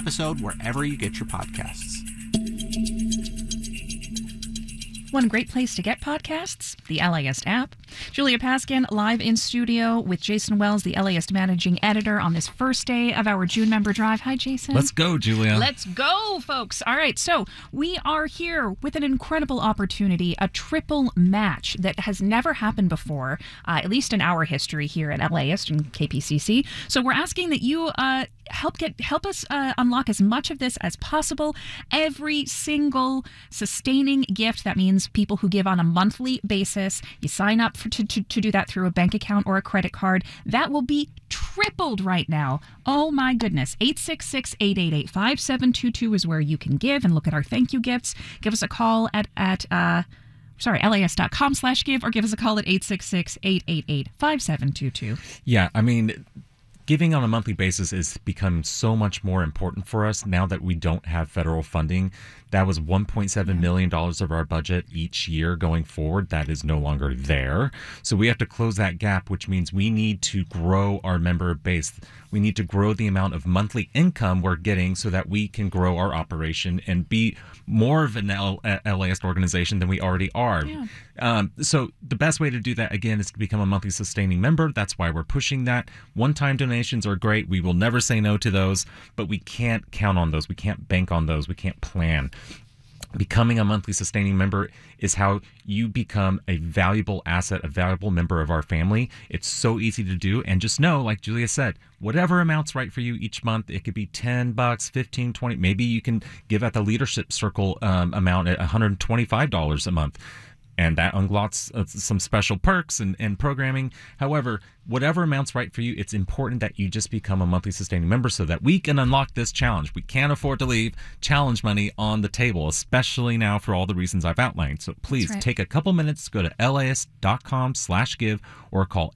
episode wherever you get your podcasts. One great place to get podcasts, the LAist app. Julia Paskin live in studio with Jason Wells, the LAist managing editor, on this first day of our June member drive. Hi, Jason. Let's go, Julia. Let's go, folks. All right, so we are here with an incredible opportunity, a triple match that has never happened before, at least in our history here at LAist and KPCC. So we're asking that you help us unlock as much of this as possible. Every single sustaining gift, that means people who give on a monthly basis, you sign up to do that through a bank account or a credit card, that will be tripled right now. Oh my goodness. 866-888-5722 is where you can give and look at our thank you gifts. Give us a call at LAist.com/give, or give us a call at 866-888-5722. Yeah, I mean, giving on a monthly basis has become so much more important for us now that we don't have federal funding. That was $1.7 million of our budget each year going forward. That is no longer there. So we have to close that gap, which means we need to grow our member base. We need to grow the amount of monthly income we're getting so that we can grow our operation and be more of an LAist organization than we already are. Yeah. So the best way to do that, again, is to become a monthly sustaining member. That's why we're pushing that. One-time donations are great. We will never say no to those, but we can't count on those. We can't bank on those. We can't plan. Becoming a monthly sustaining member is how you become a valuable asset, a valuable member of our family. It's so easy to do. And just know, like Julia said, whatever amount's right for you each month, it could be $10, 15, 20. Maybe you can give at the Leadership Circle amount at $125 a month. And that unlocks some special perks and programming. However, whatever amount's right for you, it's important that you just become a monthly sustaining member so that we can unlock this challenge. We can't afford to leave challenge money on the table, especially now for all the reasons I've outlined. So please take a couple minutes to go to LAist.com/give or call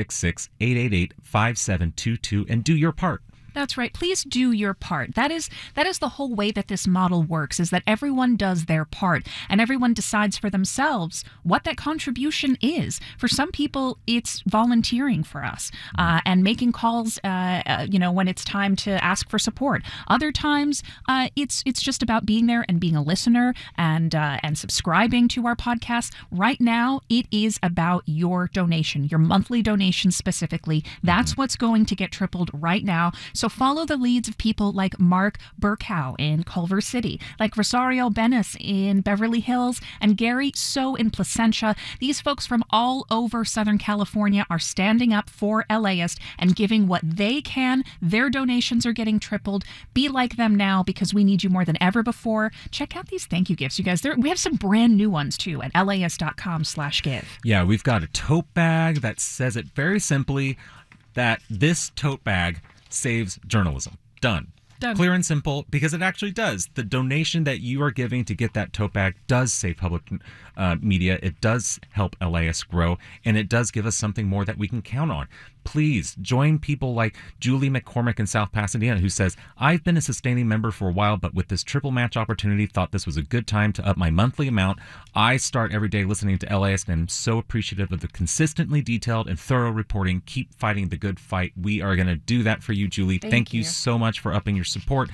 866-888-5722 and do your part. That's right. Please do your part. That is the whole way that this model works, is that everyone does their part and everyone decides for themselves what that contribution is. For some people, it's volunteering for us and making calls, when it's time to ask for support. Other times, it's just about being there and being a listener and subscribing to our podcast. Right now, it is about your donation, your monthly donation specifically. That's what's going to get tripled right now. So follow the leads of people like Mark Burkow in Culver City, like Rosario Benes in Beverly Hills, and Gary So in Placentia. These folks from all over Southern California are standing up for LAist and giving what they can. Their donations are getting tripled. Be like them now, because we need you more than ever before. Check out these thank you gifts, you guys. We have some brand new ones too at LAist.com/give. Yeah, we've got a tote bag that says it very simply that this tote bag saves journalism. Done. Clear and simple, because it actually does. The donation that you are giving to get that tote bag does save public media. It does help LAist grow, and it does give us something more that we can count on. Please join people like Julie McCormick in South Pasadena, who says, I've been a sustaining member for a while, but with this triple match opportunity, thought this was a good time to up my monthly amount. I start every day listening to LAist and am so appreciative of the consistently detailed and thorough reporting. Keep fighting the good fight. We are going to do that for you, Julie. Thank you so much for upping your support.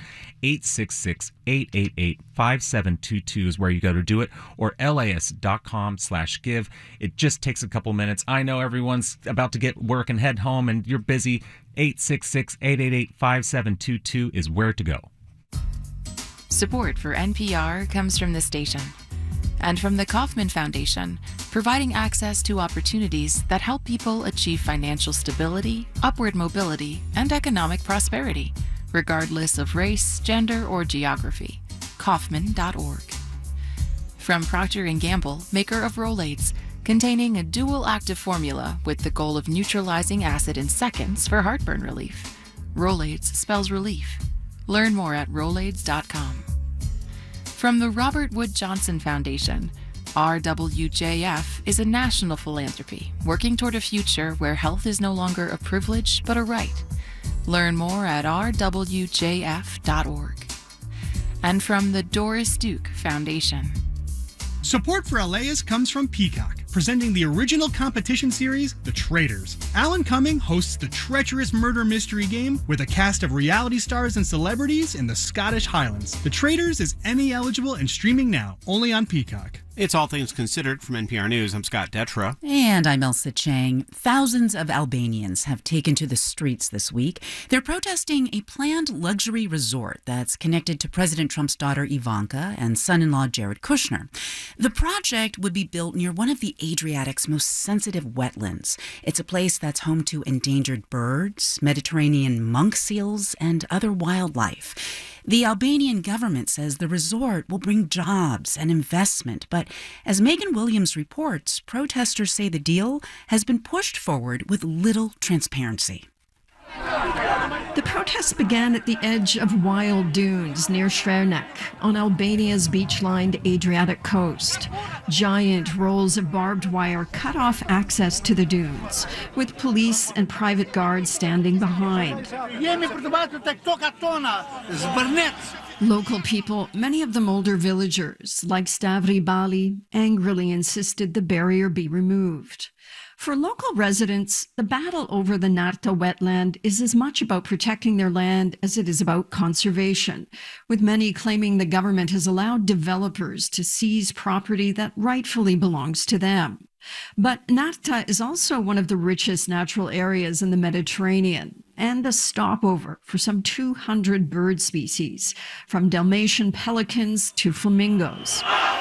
866-888-5722 is where you go to do it, or LAist.com/give. It just takes a couple minutes. I know everyone's about to get work and head home and you're busy. 866-888-5722 is where to go. Support for NPR comes from the station and from the Kauffman Foundation, providing access to opportunities that help people achieve financial stability, upward mobility, and economic prosperity, regardless of race, gender, or geography. Kauffman.org. From Procter & Gamble, maker of Rolaids, containing a dual active formula with the goal of neutralizing acid in seconds for heartburn relief. Rolaids spells relief. Learn more at Rolaids.com. From the Robert Wood Johnson Foundation, RWJF is a national philanthropy working toward a future where health is no longer a privilege but a right. Learn more at rwjf.org. And from the Doris Duke Foundation. Support for LAist comes from Peacock, presenting the original competition series, The Traitors. Alan Cumming hosts the treacherous murder mystery game with a cast of reality stars and celebrities in the Scottish Highlands. The Traitors is Emmy eligible and streaming now, only on Peacock. It's All Things Considered from NPR News. I'm Scott Detrow. And I'm Elsa Chang. Thousands of Albanians have taken to the streets this week. They're protesting a planned luxury resort that's connected to President Trump's daughter Ivanka and son-in-law Jared Kushner. The project would be built near one of the Adriatic's most sensitive wetlands. It's a place that's home to endangered birds, Mediterranean monk seals, and other wildlife. The Albanian government says the resort will bring jobs and investment, but as Megan Williams reports, protesters say the deal has been pushed forward with little transparency. The protests began at the edge of wild dunes near Šernak on Albania's beach-lined Adriatic coast. Giant rolls of barbed wire cut off access to the dunes, with police and private guards standing behind. Local people, many of them older villagers, like Stavri Bali, angrily insisted the barrier be removed. For local residents, the battle over the Narta wetland is as much about protecting their land as it is about conservation, with many claiming the government has allowed developers to seize property that rightfully belongs to them. But Narta is also one of the richest natural areas in the Mediterranean and a stopover for some 200 bird species, from Dalmatian pelicans to flamingos.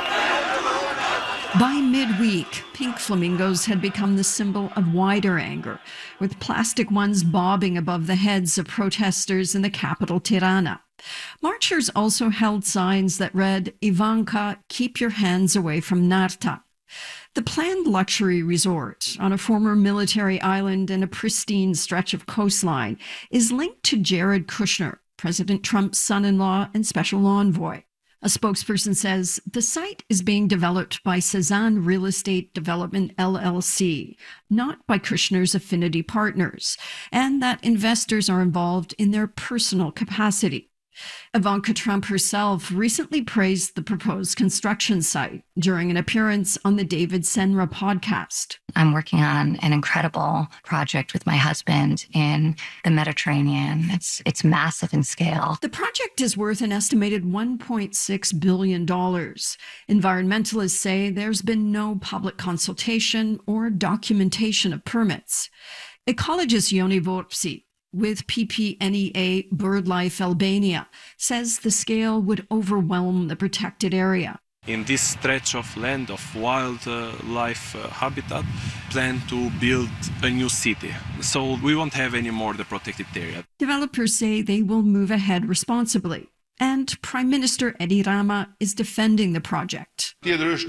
By midweek, pink flamingos had become the symbol of wider anger, with plastic ones bobbing above the heads of protesters in the capital, Tirana. Marchers also held signs that read, "Ivanka, keep your hands away from Narta." The planned luxury resort on a former military island and a pristine stretch of coastline is linked to Jared Kushner, President Trump's son-in-law and special envoy. A spokesperson says the site is being developed by Cezanne Real Estate Development LLC, not by Kushner's affinity partners, and that investors are involved in their personal capacity. Ivanka Trump herself recently praised the proposed construction site during an appearance on the David Senra podcast. I'm working on an incredible project with my husband in the Mediterranean. It's massive in scale. The project is worth an estimated $1.6 billion. Environmentalists say there's been no public consultation or documentation of permits. Ecologist Yoni Vorpsi with PPNEA BirdLife Albania says the scale would overwhelm the protected area. In this stretch of land of wildlife habitat, plan to build a new city. So we won't have any more the protected area. Developers say they will move ahead responsibly. And Prime Minister Edi Rama is defending the project.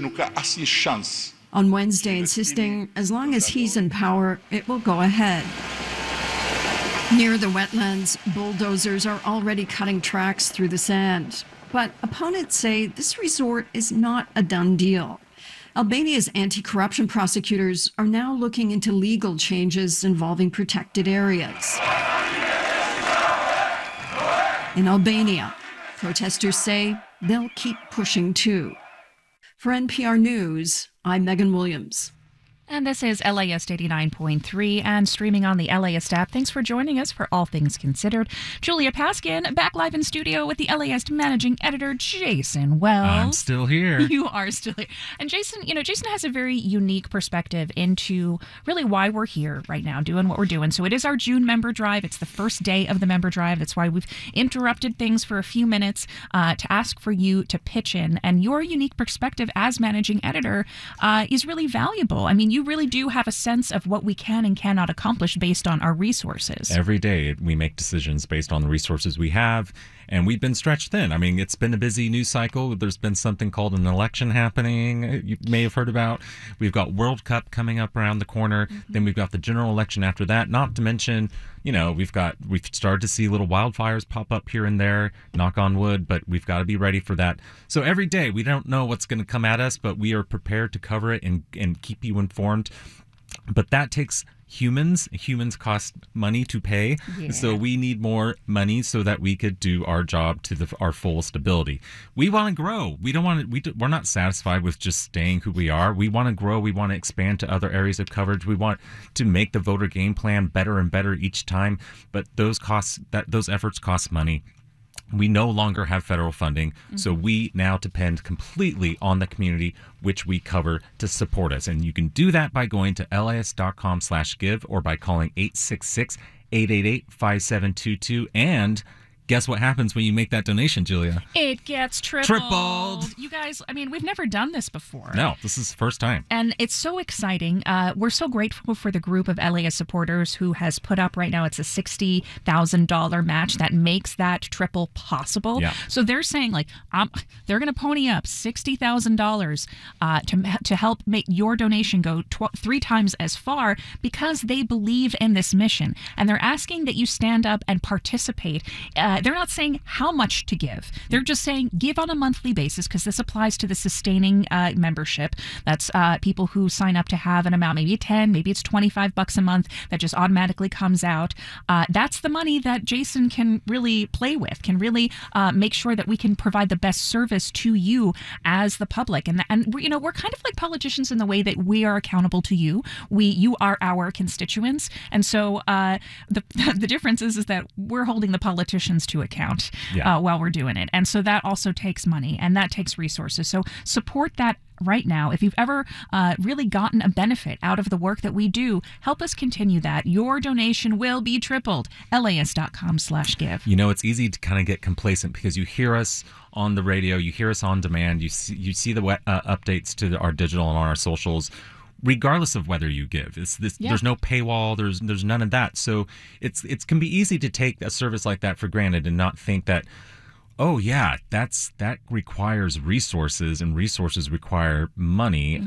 On Wednesday, insisting as long as he's in power, it will go ahead. Near the wetlands, bulldozers are already cutting tracks through the sand. But opponents say this resort is not a done deal. Albania's anti-corruption prosecutors are now looking into legal changes involving protected areas. In Albania, protesters say they'll keep pushing too. For NPR News, I'm Megan Williams. And this is LAist 89.3 and streaming on the LAist app. Thanks for joining us for All Things Considered. Julia Paskin back live in studio with the LAist managing editor, Jason Wells. I'm still here. You are still here. And Jason, Jason has a very unique perspective into really why we're here right now doing what we're doing. So it is our June member drive. It's the first day of the member drive. That's why we've interrupted things for a few minutes to ask for you to pitch in. And your unique perspective as managing editor is really valuable. I mean, you really do have a sense of what we can and cannot accomplish based on our resources. Every day we make decisions based on the resources we have, and we've been stretched thin. I mean, it's been a busy news cycle. There's been something called an election happening you may have heard about. We've got World Cup coming up around the corner. Mm-hmm. Then we've got the general election after that, not to mention, we've started to see little wildfires pop up here and there, knock on wood, but we've got to be ready for that. So every day we don't know what's going to come at us, but we are prepared to cover it and keep you informed. But that takes humans cost money to pay. Yeah. So we need more money so that we could do our job to our fullest ability. We want to grow. We're not satisfied with just staying who we are. We want to grow. We want to expand to other areas of coverage. We want to make the voter game plan better and better each time. But those efforts cost money. We no longer have federal funding, so we now depend completely on the community which we cover to support us. And you can do that by going to LAist.com/give or by calling 866-888-5722. And guess what happens when you make that donation, Julia? It gets tripled. You guys, I mean, we've never done this before. No, this is the first time. And it's so exciting. We're so grateful for the group of LAist supporters who has put up right now, it's a $60,000 match that makes that triple possible. Yeah. So they're saying they're going to pony up $60,000 to help make your donation go 3 times as far because they believe in this mission. And they're asking that you stand up and participate. They're not saying how much to give. They're just saying give on a monthly basis because this applies to the sustaining membership. That's people who sign up to have an amount, maybe 10, maybe it's $25 a month that just automatically comes out. That's the money that Jason can really play with, can really make sure that we can provide the best service to you as the public. And we're kind of like politicians in the way that we are accountable to you. You are our constituents. And so the difference is that we're holding the politicians to account while we're doing it. And so that also takes money and that takes resources. So support that right now. If you've ever really gotten a benefit out of the work that we do, help us continue that. Your donation will be tripled. LAist.com/give. It's easy to kind of get complacent because you hear us on the radio, you hear us on demand, you see the updates to our digital and on our socials. Regardless of whether you give, there's no paywall, there's none of that. So it can be easy to take a service like that for granted and not think that, oh yeah, that requires resources and resources require money.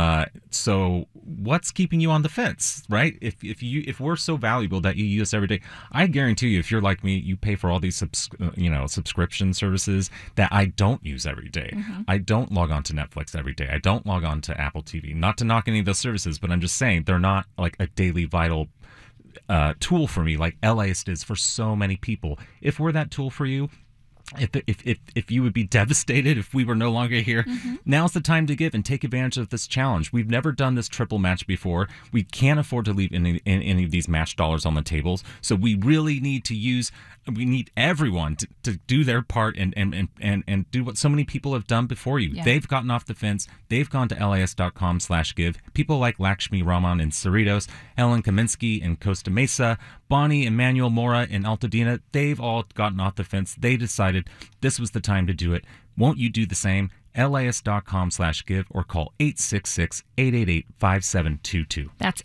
So what's keeping you on the fence, right? If we're so valuable that you use us every day, I guarantee you, if you're like me, you pay for all these subscription services that I don't use every day. I don't log on to Netflix every day. I don't log on to Apple TV. Not to knock any of those services, but I'm just saying they're not like a daily vital tool for me like LAist is for so many people. If we're that tool for you, if you would be devastated if we were no longer here, now's the time to give and take advantage of this challenge. We've never done this triple match before. We can't afford to leave any of these match dollars on the tables. So we really need everyone to do their part and do what so many people have done before you. Yeah. They've gotten off the fence. They've gone to LAist.com/give. People like Lakshmi Raman in Cerritos, Ellen Kaminsky in Costa Mesa, Bonnie Emmanuel Mora in Altadena, they've all gotten off the fence. They decided this was the time to do it. Won't you do the same? LAist.com/give or call 866-888-5722. That's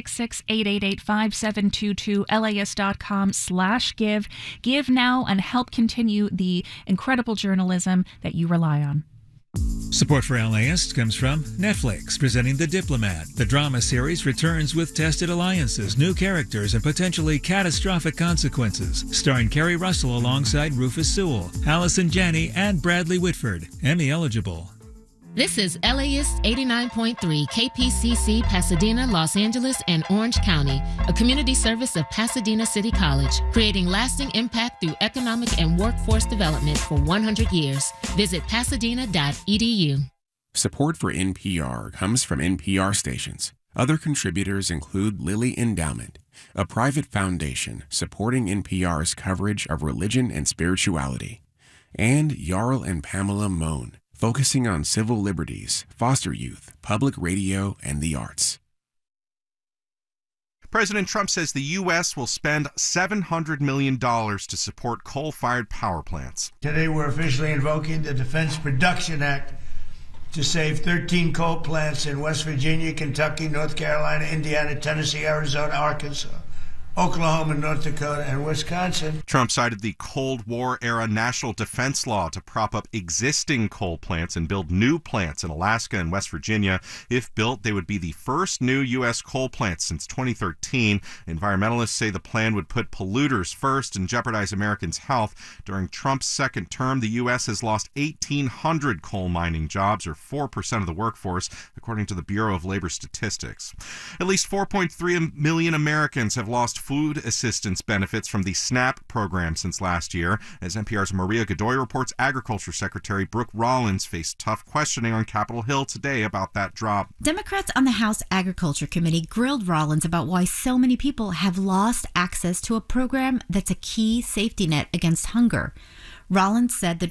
866-888-5722, LAist.com/give. Give now and help continue the incredible journalism that you rely on. Support for LAist comes from Netflix, presenting The Diplomat. The drama series returns with tested alliances, new characters, and potentially catastrophic consequences. Starring Kerry Russell alongside Rufus Sewell, Allison Janney, and Bradley Whitford. Emmy eligible. This is LAist 89.3 KPCC, Pasadena, Los Angeles, and Orange County, a community service of Pasadena City College, creating lasting impact through economic and workforce development for 100 years. Visit pasadena.edu. Support for NPR comes from NPR stations. Other contributors include Lilly Endowment, a private foundation supporting NPR's coverage of religion and spirituality, and Jarl and Pamela Mohn, focusing on civil liberties, foster youth, public radio, and the arts. President Trump says the U.S. will spend $700 million to support coal-fired power plants. Today we're officially invoking the Defense Production Act to save 13 coal plants in West Virginia, Kentucky, North Carolina, Indiana, Tennessee, Arizona, Arkansas, Oklahoma, North Dakota, and Wisconsin. Trump cited the Cold War-era national defense law to prop up existing coal plants and build new plants in Alaska and West Virginia. If built, they would be the first new U.S. coal plants since 2013. Environmentalists say the plan would put polluters first and jeopardize Americans' health. During Trump's second term, the U.S. has lost 1,800 coal mining jobs, or 4% of the workforce, according to the Bureau of Labor Statistics. At least 4.3 million Americans have lost food assistance benefits from the SNAP program since last year. As NPR's Maria Godoy reports, Agriculture Secretary Brooke Rollins faced tough questioning on Capitol Hill today about that drop. Democrats on the House Agriculture Committee grilled Rollins about why so many people have lost access to a program that's a key safety net against hunger. Rollins said the